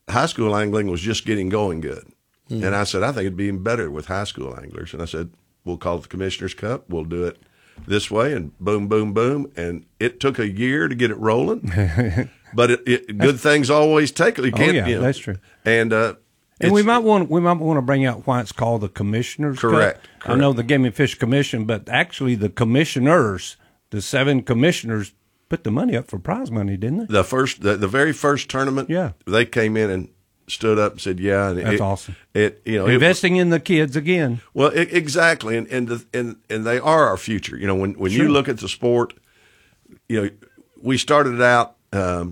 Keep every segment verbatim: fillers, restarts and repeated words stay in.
high school angling was just getting going good. Mm. And I said, I think it'd be even better with high school anglers. And I said, we'll call it the Commissioner's Cup. We'll do it this way, and boom, boom, boom. And it took a year to get it rolling. But it, it, good things always take. You can't, oh, yeah, you know, that's true. And uh, and we might want we might want to bring out why it's called the Commissioner's correct, Cup. correct. I know the Game and Fish Commission, but actually the commissioners, the seven commissioners, put the money up for prize money, didn't they? The first, the, the very first tournament, yeah, they came in and stood up and said, "Yeah." And that's it, awesome. It, you know, investing it, in the kids again. Well, it, exactly, and and the, and and they are our future. You know, when when sure. you look at the sport, you know, we started out um,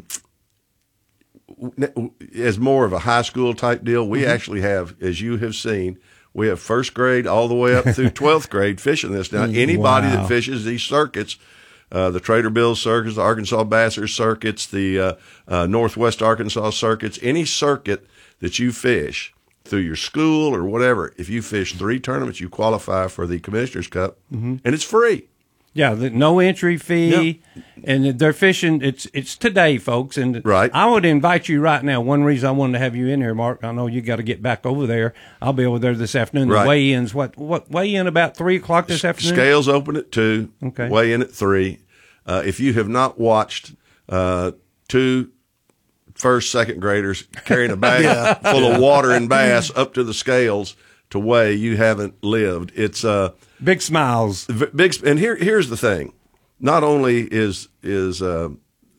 as more of a high school type deal. We mm-hmm. actually have, as you have seen, we have first grade all the way up through twelfth grade fishing this. Now, anybody wow. that fishes these circuits, uh, the Trader Bills circuits, the Arkansas Bassers circuits, the uh, uh, Northwest Arkansas circuits, any circuit that you fish through your school or whatever, if you fish three tournaments, you qualify for the Commissioner's Cup, mm-hmm. and it's free. Yeah, the, no entry fee, yep. and they're fishing. It's it's today, folks, and right. I would invite you right now. One reason I wanted to have you in here, Mark, I know you got to get back over there. I'll be over there this afternoon. Right. The weigh-ins, what what weigh in about three o'clock this afternoon? Scales open at two. Okay. Weigh in at three. Uh, if you have not watched uh, two first, second graders carrying a bag yeah. full of water and bass up to the scales to weigh, you haven't lived. It's uh big smiles. Big, and here here's the thing: not only is is uh,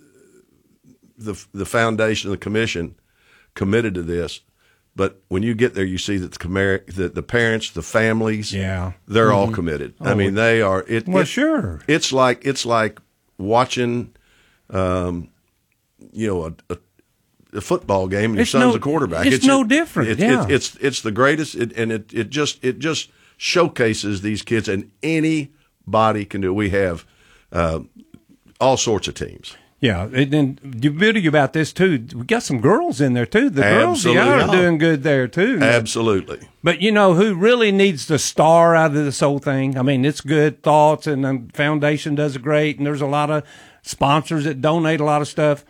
the the foundation, the commission, committed to this, but when you get there, you see that the commer- the, the parents, the families, yeah, they're mm-hmm. all committed. Oh, I mean, they are. It, well, it, sure. It's like it's like watching, um, you know, a. a a football game, and your it's son's no, a quarterback. It's, it's no it, different. It, yeah. it, it's it's the greatest, it, and it it just it just showcases these kids, and anybody can do it. We have uh, all sorts of teams. Yeah, and then the beauty about this too, we got some girls in there too. The girls Absolutely. yeah, are doing good there too. Absolutely. But you know who really needs the star out of this whole thing? I mean, it's good thoughts, and the foundation does great, and there's a lot of sponsors that donate a lot of stuff.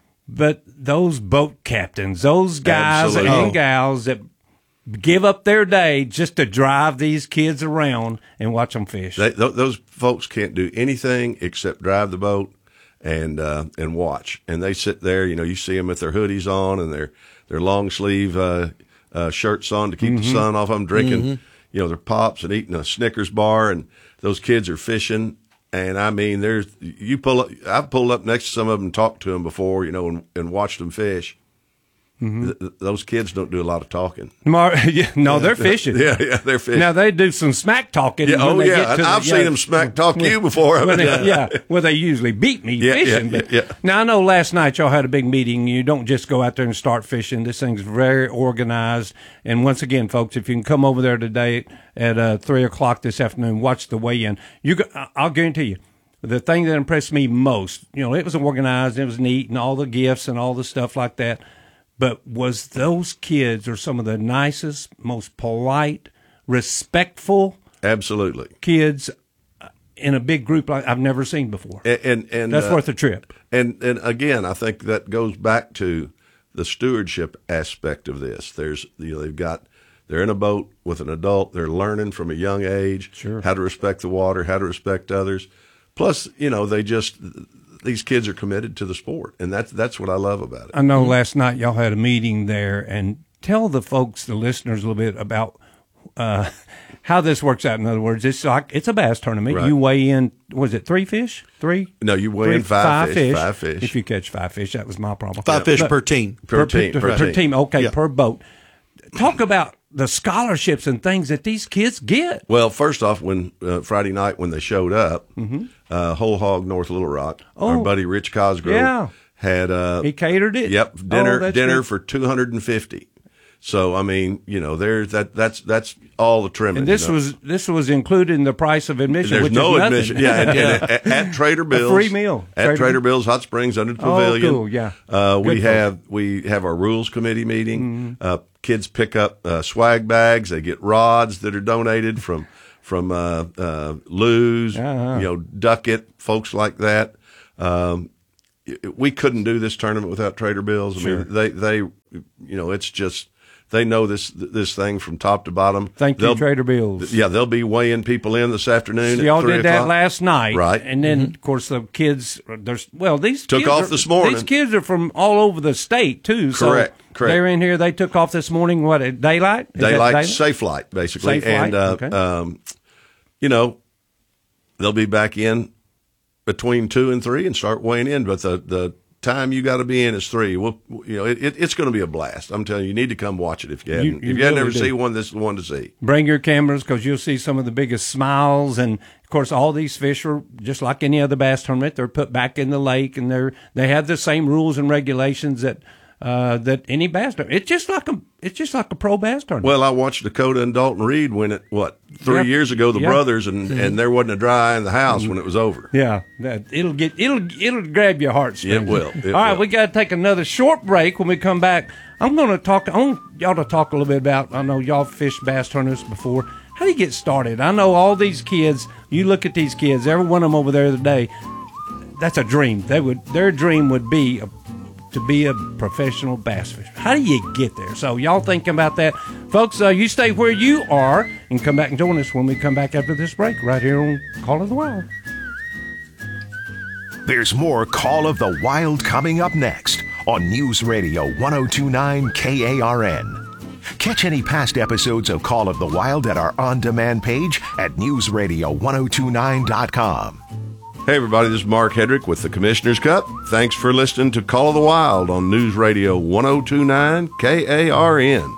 But those boat captains, those guys Absolutely. and gals that give up their day just to drive these kids around and watch them fish. They, th- those folks can't do anything except drive the boat and uh, and watch. And they sit there, you know, you see them with their hoodies on and their, their long sleeve uh, uh, shirts on to keep mm-hmm. the sun off them, drinking, mm-hmm. you know, their pops and eating a Snickers bar. And those kids are fishing. And I mean, there's you pull up. I've pulled up next to some of them and talked to them before, you know, and, and watched them fish. Mm-hmm. Th- th- those kids don't do a lot of talking. Mar- yeah, no, they're fishing. yeah, yeah, they're fishing. Now they do some smack talking. Yeah, oh they yeah, get to I've the, seen yeah, them smack talk you before. Well, they, yeah, well, they usually beat me yeah, fishing. Yeah, but yeah, yeah. Now I know last night y'all had a big meeting. You don't just go out there and start fishing. This thing's very organized. And once again, folks, if you can come over there today at uh, three o'clock this afternoon, watch the weigh-in. You, go, I'll guarantee you. The thing that impressed me most, you know, it was organized, it was neat, and all the gifts and all the stuff like that. But was those kids are some of the nicest, most polite, respectful, absolutely kids in a big group like I've never seen before. And and, and that's uh, worth a trip. And and again, I think that goes back to the stewardship aspect of this. There's you know they've got. They're in a boat with an adult. They're learning from a young age sure. how to respect the water, how to respect others. Plus, you know, they just these kids are committed to the sport, and that's that's what I love about it. I know last night y'all had a meeting there, and tell the folks, the listeners, a little bit about uh, how this works out. In other words, it's like it's a bass tournament. Right. You weigh in. Was it three fish? Three? No, you weigh three, in five, five fish, fish. Five fish. If you catch five fish, that was my problem. Five yeah. fish but, per team. Per, per team. Per, per, per team. team. Okay, yeah. per boat. Talk about the scholarships and things that these kids get. Well, first off, when uh, Friday night when they showed up, mm-hmm. uh, Whole Hog North Little Rock, oh, our buddy Rich Cosgrove yeah. had uh, he catered it. Yep, dinner oh, dinner good. for two hundred and fifty. So I mean, you know, there's that that's that's all the trimming. And this you know? was this was included in the price of admission. There's which no is admission. nothing. Yeah, and, and at, at Trader Bill's, a free meal at Trader, Trader Bill's Hot Springs under the oh, pavilion. Cool, yeah. Uh, we Good have folks. we have our rules committee meeting. Mm-hmm. Uh, kids pick up uh, swag bags. They get rods that are donated from from uh, uh, Lou's, uh-huh. you know, Duckett, folks like that. Um, we couldn't do this tournament without Trader Bill's. I sure. mean, they they you know, it's just they know this this thing from top to bottom. Thank you, they'll, Trader Bill's. Yeah, they'll be weighing people in this afternoon. So at y'all three did o'clock. that last night, right? And then, mm-hmm. of course, the kids. There's well, these took kids off are, this morning. These kids are from all over the state too. Correct. So correct. They're in here. They took off this morning. What at daylight? Is Daylight, daylight? safe flight, basically. Safe flight? And uh, Okay. um, you know, they'll be back in between two and three and start weighing in. But the the time you got to be in is three. Well, you know, it, it, it's going to be a blast. I'm telling you, you need to come watch it if you haven't. You- you if you haven't really ever do. seen one, this is the one to see. Bring your cameras because you'll see some of the biggest smiles. And of course, all these fish are just like any other bass tournament. They're put back in the lake, and they're they have the same rules and regulations that uh, that any bass tournament. It's just like a it's just like a pro bass tournament. Well, I watched Dakota and Dalton Reed win it, what, three Yep. years ago, the Yep. brothers, and, and there wasn't a dry eye in the house when it was over. Yeah, that, it'll get it'll it'll grab your heartstrings. It will. It All right, will. we got to take another short break. When we come back, I'm going to talk. I want y'all to talk a little bit about. I know y'all fished bass tournaments before. How do you get started? I know all these kids. You look at these kids. Every one of them over there today. That's a dream. They would. Their dream would be a, to be a professional bass fisher. How do you get there? So y'all thinking about that, folks? Uh, you stay where you are and come back and join us when we come back after this break, right here on Call of the Wild. There's more Call of the Wild coming up next on News Radio ten twenty-nine K A R N. Catch any past episodes of Call of the Wild at our on-demand page at news radio ten twenty-nine dot com. Hey, everybody, this is Mark Hedrick with the Commissioner's Cup. Thanks for listening to Call of the Wild on News Radio ten twenty-nine K A R N.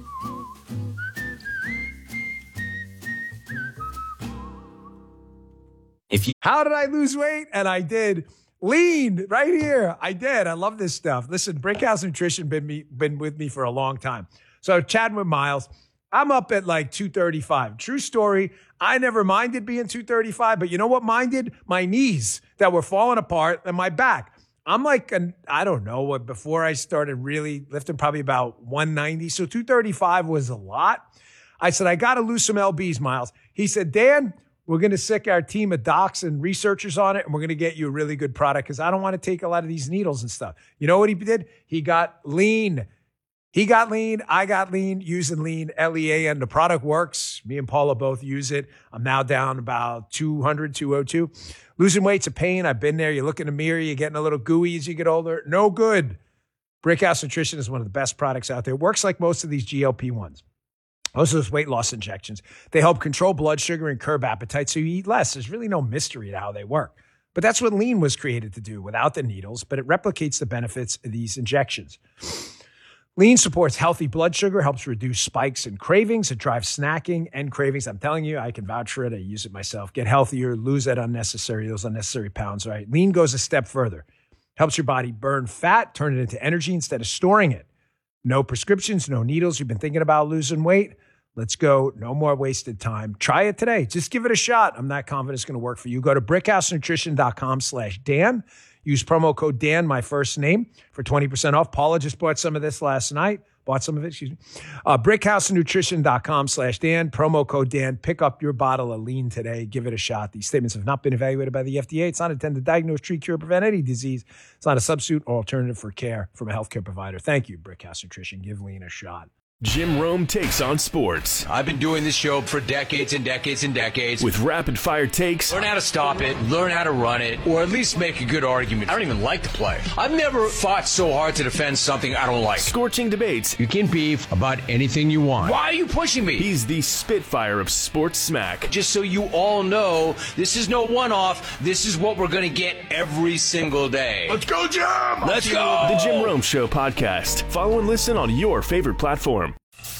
If you How did I lose weight? And I did. Lean right here. I did. I love this stuff. Listen, Brickhouse Nutrition been me been with me for a long time. So chatting with Miles, I'm up at like two thirty-five. True story. I never minded being two thirty-five, but you know what minded? My knees that were falling apart and my back. I'm like, an, I don't know what, before I started really lifting, probably about one ninety. So two thirty-five was a lot. I said, I got to lose some L Bs, Miles. He said, Dan, we're going to sick our team of docs and researchers on it, and we're going to get you a really good product because I don't want to take a lot of these needles and stuff. You know what he did? He got lean. He got lean. I got lean using lean, L E A N. The product works. Me and Paula both use it. I'm now down about two hundred, two oh two. Losing weight's a pain. I've been there. You look in the mirror, you're getting a little gooey as you get older. No good. Brickhouse Nutrition is one of the best products out there. It works like most of these G L P ones. Most of those weight loss injections. They help control blood sugar and curb appetite so you eat less. There's really no mystery to how they work. But that's what lean was created to do without the needles, but it replicates the benefits of these injections. Lean supports healthy blood sugar, helps reduce spikes and cravings. It drives snacking and cravings. I'm telling you, I can vouch for it. I use it myself. Get healthier, lose that unnecessary, those unnecessary pounds, right? Lean goes a step further. Helps your body burn fat, turn it into energy instead of storing it. No prescriptions, no needles. You've been thinking about losing weight? Let's go. No more wasted time. Try it today. Just give it a shot. I'm not confident it's going to work for you. Go to brickhousenutrition.com slash Dan. Use promo code Dan, my first name, for twenty percent off. Paula just bought some of this last night. Bought some of it, excuse me. Uh, brickhousenutrition.com slash Dan. Promo code Dan. Pick up your bottle of lean today. Give it a shot. These statements have not been evaluated by the F D A. It's not intended to diagnose, treat, cure, or prevent any disease. It's not a substitute or alternative for care from a healthcare provider. Thank you, Brickhouse Nutrition. Give lean a shot. Jim Rome takes on sports I've been doing this show for decades and decades and decades. with rapid-fire takes, Learn how to stop it, learn how to run it, or at least make a good argument. I don't even like the play. I've never fought so hard to defend something I don't like. scorching debates. You can beef about anything you want. Why are you pushing me? He's the Spitfire of sports smack. Just so you all know, this is no one-off. This is what we're going to get every single day. Let's go, Jim! Let's go! The Jim Rome Show podcast. Follow and listen on your favorite platform.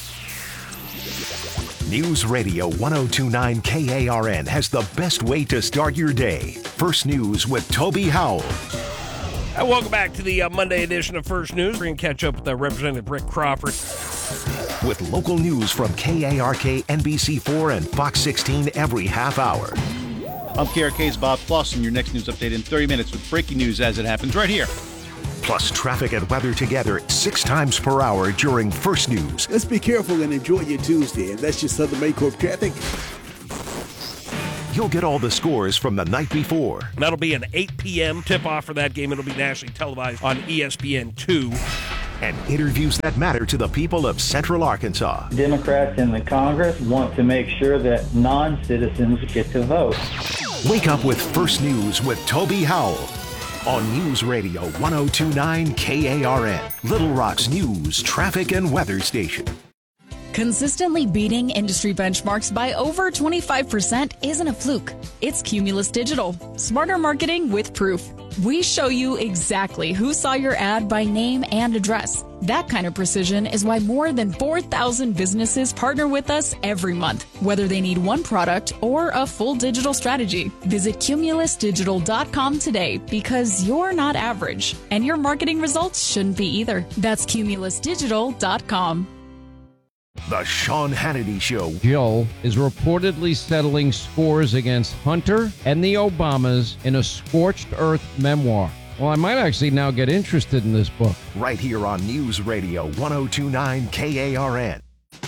News Radio ten twenty-nine K A R N has the best way to start your day. First News with Toby Howell. Uh, welcome back to the uh, Monday edition of First News. We're going to catch up with uh, Representative Rick Crawford. With local news from K A R K, N B C four, and Fox sixteen every half hour. I'm K R K's Bob Clausen. Your next news update in thirty minutes with breaking news as it happens right here. Plus traffic and weather together six times per hour during First News. Let's be careful and enjoy your Tuesday. And that's just Southern May Corp traffic. You'll get all the scores from the night before. That'll be an eight p.m. tip-off for that game. It'll be nationally televised on E S P N two. and interviews that matter to the people of Central Arkansas. Democrats in the Congress want to make sure that non-citizens get to vote. Wake up with First News with Toby Howell on News Radio one oh two point nine K A R N, Little Rock's news, traffic, and weather station. Consistently beating industry benchmarks by over twenty-five percent isn't a fluke. It's Cumulus Digital. Smarter marketing with proof. We show you exactly who saw your ad by name and address. That kind of precision is why more than four thousand businesses partner with us every month, whether they need one product or a full digital strategy. Visit cumulus digital dot com today because you're not average, and your marketing results shouldn't be either. That's cumulus digital dot com. The Sean Hannity Show. Jill is reportedly settling scores against Hunter and the Obamas in a scorched earth memoir. Well, I might actually now get interested in this book. Right here on News Radio one oh two point nine K A R N.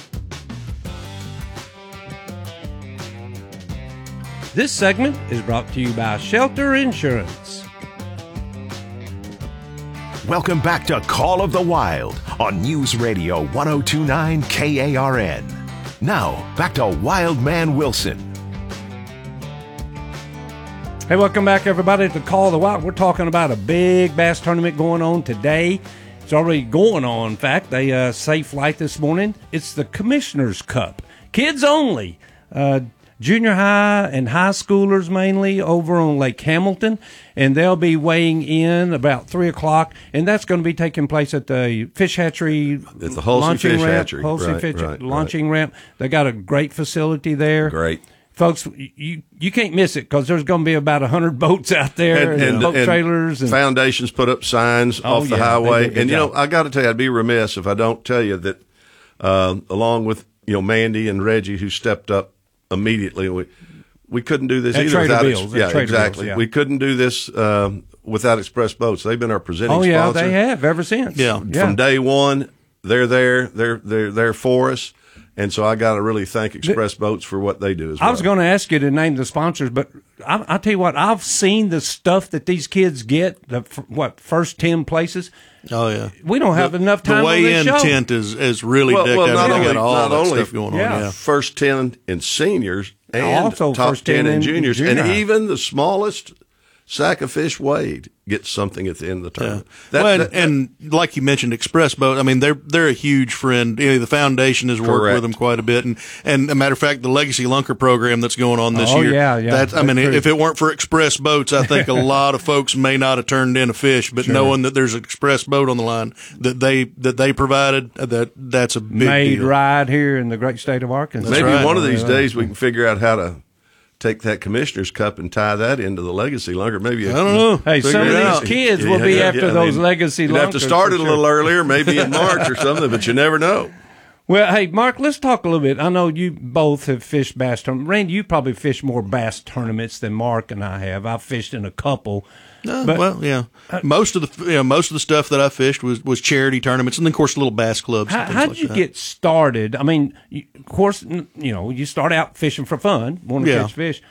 This segment is brought to you by Shelter Insurance. Welcome back to Call of the Wild on News Radio one oh two point nine K A R N. Now, back to Wildman Wilson. Hey, welcome back, everybody, to Call of the Wild. We're talking about a big bass tournament going on today. It's already going on, in fact. They uh, say flight this morning. It's the Commissioner's Cup. Kids only. Uh, junior high and high schoolers mainly over on Lake Hamilton, and they'll be weighing in about three o'clock, and that's going to be taking place at the Fish Hatchery. At the Hulsey launching Fish ramp, Hatchery. Hulsey Right, Fish right, launching right. ramp. They got a great facility there. Great. Folks, you you can't miss it because there's going to be about one hundred boats out there and, and, and boat and trailers. And foundations put up signs Oh, off the yeah, highway. they do a good And, you know, job. I got to tell you, I'd be remiss if I don't tell you that uh, along with, you know, Mandy and Reggie, who stepped up immediately, we, we couldn't do this At either Trader without Bill's, at yeah, Trader exactly. Bill's, yeah. We couldn't do this um, without Express Boats. They've been our presenting oh, yeah, sponsor. they have ever since. Yeah, from day one, they're there. They're they're there for us, and so I got to really thank Express Boats for what they do as well. I was going to ask you to name the sponsors, but I, I tell you what, I've seen the stuff that these kids get. The f- what first ten places. Oh yeah, we don't have the, enough time. The on this weigh-in show. tent is is really well, decked well, out. not They only, got all not that only stuff going yeah. on. Yeah, first ten in seniors and also top first ten ten in in juniors, junior and high. even the smallest sack of fish weighed gets something at the end of the tournament. Yeah. That, well, and, that, and like you mentioned, Express Boat. I mean, they're they're a huge friend. You know, the foundation has worked Correct. with them quite a bit, and and a matter of fact, the Legacy Lunker program that's going on this Oh, year. yeah, yeah. That, I That's mean, pretty- if it weren't for Express Boats, I think a lot of folks may not have turned in a fish. But Sure. knowing that there's an Express Boat on the line that they that they provided, that that's a big Made deal. right here in the great state of Arkansas. maybe right. one of these Uh, days we can figure out how to take that Commissioner's Cup and tie that into the Legacy Lunker. Maybe I don't know. Hey, Figure some of it these out. kids will be after those legacy You'd have to lunkers start for it a sure. little earlier, maybe in March or something, but you never know. Well, hey, Mark, let's talk a little bit. I know you both have fished bass tournaments. Randy, you probably fished more bass tournaments than Mark and I have. I've fished in a couple. Uh, But- well, yeah. Most of the you know, most of the stuff that I fished was, was charity tournaments, and then of course little bass clubs. How, and things how'd like you that. get started? I mean, you, of course, n- you know, you start out fishing for fun, want to Yeah. catch fish.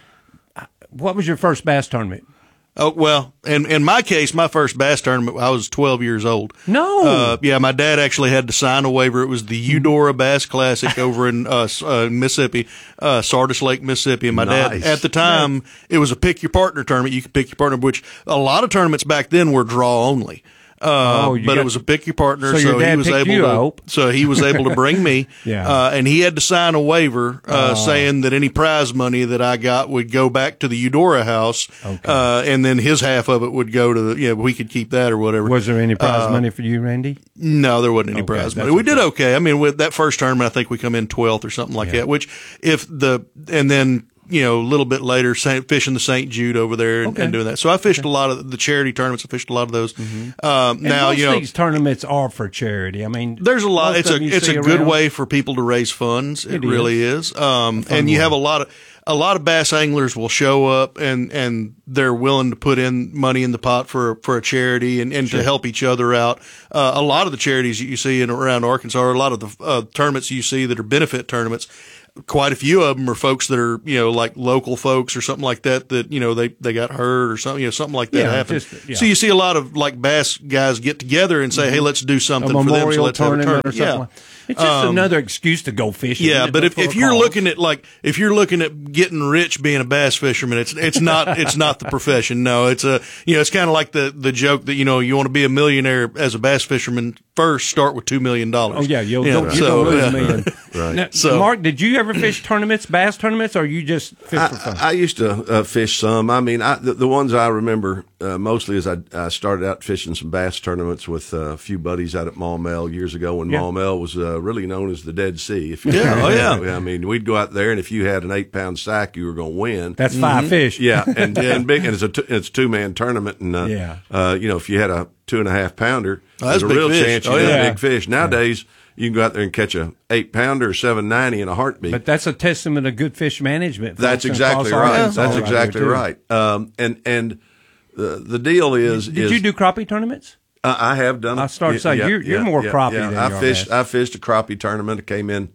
What was your first bass tournament? Oh well, in in my case, my first bass tournament, I was twelve years old. No, uh, yeah, my dad actually had to sign a waiver. It was the Eudora Bass Classic over in uh, uh, Mississippi, uh, Sardis Lake, Mississippi. And my Nice. dad, at the time, it was a pick your partner tournament. You could pick your partner, which a lot of tournaments back then were draw only. Uh, Oh, you but got- it was a pick your partner, So so, your dad he was picked able you, to. I hope. So he was able to bring me, Yeah. uh, and he had to sign a waiver uh, Oh. saying that any prize money that I got would go back to the Eudora house, Okay. uh, and then his half of it would go to the. Yeah, we could keep that or whatever. Was there any prize Uh, money for you, Randy? No, there wasn't any Okay, prize money. that's We did okay. I mean, with that first tournament, I think we come in twelfth or something like Yeah. that. Which, if the and then you know a little bit later, Saint, fishing the Saint Jude over there and, Okay. and doing that. So I fished a lot of the charity tournaments. I fished a lot of those. Um, And now most you know. these tournaments are for charity. I mean, There's a lot. most It's of a them you it's see a good around. way for people to raise funds. It, It really is. Um, fun and you way. have a lot of a lot of bass anglers will show up and, and they're willing to put in money in the pot for for a charity and, and to help each other out. Uh, a lot of the charities that you see in around Arkansas, or a lot of the uh, tournaments you see that are benefit tournaments, quite a few of them are folks that are, you know, like local folks or something like that, that, you know, they, they got hurt or something, you know, something like that Yeah, happened. just- yeah. So you see a lot of like bass guys get together and say, hey, let's do something A for them. So memorial let's have a tournament tournament. or something Yeah. like- It's just Um, another excuse to go fishing. Yeah, It- but if, for a if you're cause. looking at like if you're looking at getting rich being a bass fisherman, it's it's not it's not the profession. No, it's a you know it's kind of like the the joke that you know you want to be a millionaire as a bass fisherman. First, start with two million dollars. Oh yeah, you'll, yeah, don't, you're so, gonna lose yeah. a million. Right. Now, So- Mark, did you ever fish tournaments, bass tournaments, or you just fish for fun? I, I used to uh, fish some. I mean, I, the, the ones I remember uh, mostly is I, I started out fishing some bass tournaments with uh, a few buddies out at Maumelle years ago when Yeah. Maumelle was uh, really known as the Dead Sea. If you Yeah, remember. oh, yeah. I mean, we'd go out there, and if you had an eight pound sack, you were going to win. That's five fish. Yeah, and and big, and it's a t- it's two man tournament, and uh, Yeah. uh, you know, if you had a two and a half pounder, Oh, that's there's a big real fish. chance you Oh, had yeah. a big fish. Nowadays, you can go out there and catch a eight pounder or seven ninety in a heartbeat. But that's a testament of good fish management. That's folks, and exactly across right. Arkansas That's right exactly there, too. right. Um, and and the the deal is, Did is you do crappie tournaments? Uh, I have done. I started to say, you're- you're more crappie than I you are fished. bass. I fished a crappie tournament. I came in.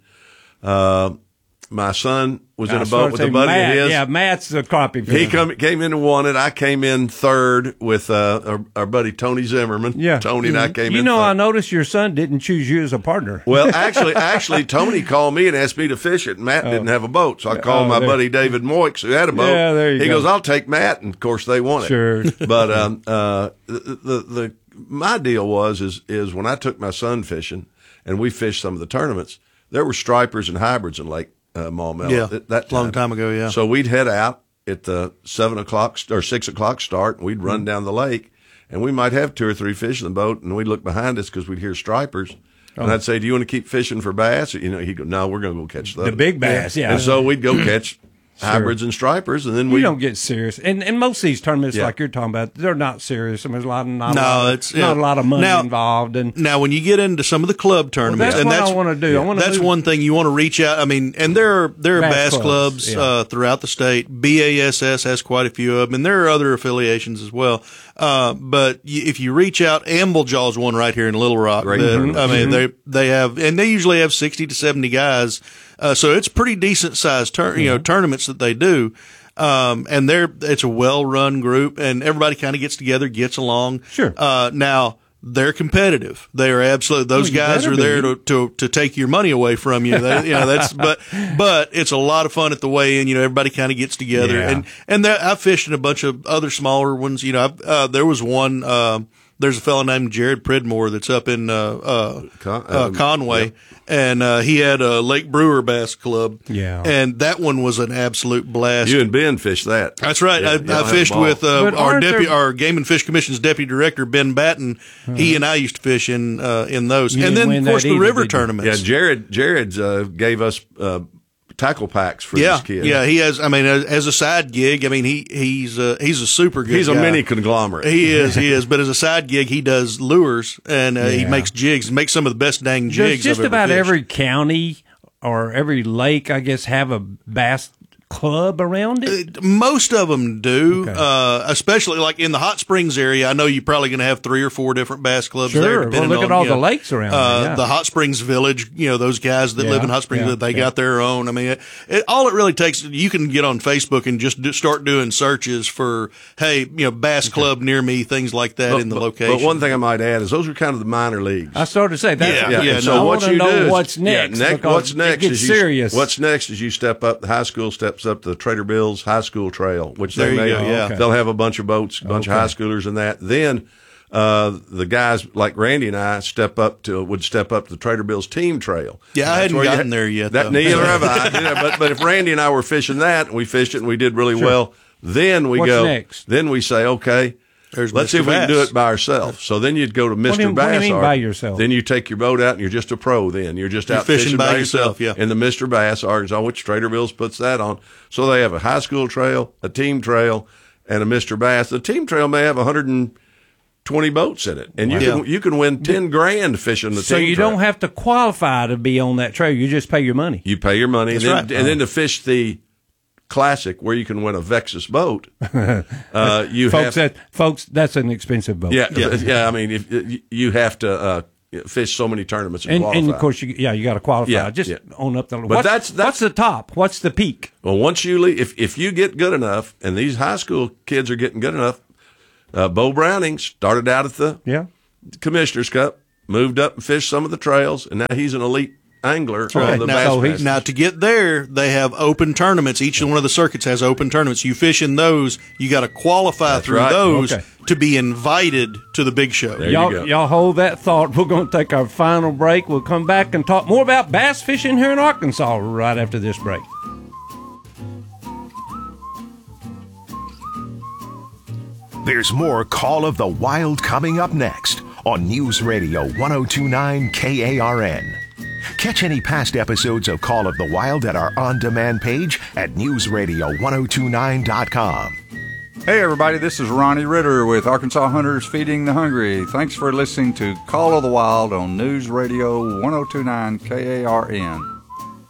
Uh, my son was in I a started boat with to a say, buddy Matt, of his. Yeah, Matt's the crappie He fisher. come, came in and won it. I came in third with uh, our, our buddy Tony Zimmerman. Yeah, Tony and I came You in. know, third. I noticed your son didn't choose you as a partner. Well, actually, actually, Tony called me and asked me to fish it. And Matt didn't have a boat, so I called Oh, my there- buddy David Moix, who had a boat. Yeah, there you he go. goes, "I'll take Matt," and of course they won it. Sure. But um, uh, the, the the my deal was is is when I took my son fishing and we fished some of the tournaments, there were stripers and hybrids in Lake uh, Maumelle. Yeah, at that long time ago, yeah. So we'd head out at the seven o'clock or six o'clock start, and we'd run down the lake, and we might have two or three fish in the boat, and we'd look behind us because we'd hear stripers. And I'd say, "Do you want to keep fishing for bass?" You know, he'd go, "No, we're going to go catch those." The big bass, yeah. And so we'd go catch hybrids and stripers, and then We we don't get serious, and and most of these tournaments, Yeah. like you're talking about, they're not serious. I mean, there's a lot, not No, a lot, of, it's- not yeah. a lot of money Now- involved, and Now, when you get into some of the club tournaments, that's and what I that's wanna do. I wanna that's move- one thing you want to reach out. I mean, and there are there are Bass bass, clubs, clubs, yeah. uh, throughout the state. B A S S has quite a few of them, and there are other affiliations as well. Uh, but y- if you reach out, Amblejaw's one right here in Little Rock. Great that- tournament. I mean, they they have, and they usually have sixty to seventy guys. Uh, so it's pretty decent sized tur- you know tournaments that they do. Um, and they're, it's a well run group, and everybody kind of gets together, gets along. Sure. Uh, now they're competitive. They are absolutely, those Well, you guys better are there be. to, to, to take your money away from you. They, you know, that's, but, but it's a lot of fun at the weigh-in. You know, everybody kind of gets together, Yeah. and, and there, I've fished in a bunch of other smaller ones. You know, I've, uh, there was one, um, there's a fellow named Jared Pridmore that's up in, uh, uh, Con- uh um, Conway. yep. And, uh, he had a Lake Brewer Bass Club. Yeah. And that one was an absolute blast. you and Ben fished that. That's right. Yeah, I, y'all I had a fished ball. with uh, But our aren't deputy, there- our Game and Fish Commission's deputy director Ben Batten. He and I used to fish in uh, in those, You and didn't then win of course that the either, river did you? tournaments. Yeah, Jared Jared's uh, gave us uh, tackle packs for yeah, this kid. yeah. He has. I mean, as, as a side gig, I mean, he he's uh, he's a super good. He's a guy. mini conglomerate. He is. He is. But as a side gig, he does lures and uh, he Yeah. makes jigs. He makes some of the best dang Does jigs. just I've ever about fished. every county or every lake, I guess, have a bass club around it? Most of them do, Okay. uh, especially like in the Hot Springs area. I know you're probably going to have three or four different bass clubs Sure. there. Well, depending look at on, all you the know, lakes around uh, there, yeah. the Hot Springs Village. You know, those guys that Yeah, live in Hot Springs, yeah, they yeah. got their own. I mean, it, it, all it really takes, you can get on Facebook and just do, start doing searches for, hey, you know, bass club near me, things like that But- in the but- location. But one thing I might add is those are kind of the minor leagues. I started to say that. Yeah, Yeah, yeah, and so I what wanna you know do is, what's next. Yeah, next because what's next it gets is you, serious. What's next is you step up. The high school steps up to the Trader Bill's High School Trail, which There they you may, go, yeah. Okay. they'll have a bunch of boats, a bunch Okay. of high schoolers and that. Then uh, the guys like Randy and I step up to would step up to the Trader Bill's Team Trail. Yeah, I That's hadn't where you gotten ha- there yet, That though. neither have I. Yeah, but but if Randy and I were fishing that and we fished it and we did really well, then we What's go. next? Then we say, okay. There's Let's see Mister if we can do Bass. it by ourselves. So then you'd go to Mister do you- what do you Bass. mean Art. by yourself? Then you take your boat out and you're just a pro. Then you're just You're out fishing by yourself, yeah. in the Mister Bass Arkansas, which Trader Bill's puts that on. So they have a high school trail, a team trail, and a Mister Bass. The team trail may have one hundred twenty boats in it, and you Wow. can you can win ten grand fishing the So team you trail. don't have to qualify to be on that trail. You just pay your money. You pay your money, That's and, then, right. and then to fish the classic where you can win a Vexus boat, uh, you folks, have that folks, that's an expensive boat. Yeah, yeah, yeah. I mean, if you have to uh, fish so many tournaments and, and, qualify. and of course, you, yeah, you got to qualify. Yeah, Just yeah. own up the. But What's, that's, that's what's the top? What's the peak? Well, once you leave, if if you get good enough, and these high school kids are getting good enough, uh, Bo Browning started out at the yeah. Commissioner's Cup, moved up and fished some of the trails, and now he's an elite angler Right. on the Now, Bassmaster. now, to get there, they have open tournaments. Each one of the circuits has open tournaments. You fish in those, you got to qualify That's through right. those Okay. to be invited to the big show. There y'all, you go. y'all hold that thought. We're going to take our final break. We'll come back and talk more about bass fishing here in Arkansas right after this break. There's more Call of the Wild coming up next on News Radio one oh two point nine K A R N. Catch any past episodes of Call of the Wild at our on-demand page at news radio one oh two nine dot com. Hey everybody, this is Ronnie Ritter with Arkansas Hunters Feeding the Hungry. Thanks for listening to Call of the Wild on News Radio one oh two point nine K A R N.